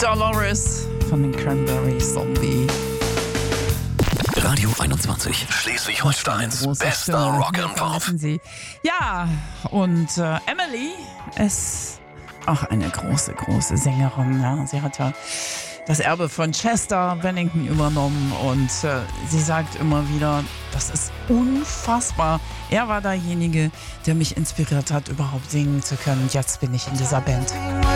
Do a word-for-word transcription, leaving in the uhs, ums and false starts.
Dolores von den Cranberry Zombie. Radio einundzwanzig, Schleswig-Holsteins bester Rock'n'Pop. Sie. Ja, und äh, Emily ist auch eine große, große Sängerin. Ja. Sie hat ja das Erbe von Chester Bennington übernommen und äh, sie sagt immer wieder, das ist unfassbar. Er war derjenige, der mich inspiriert hat, überhaupt singen zu können. Und jetzt bin ich in dieser Band.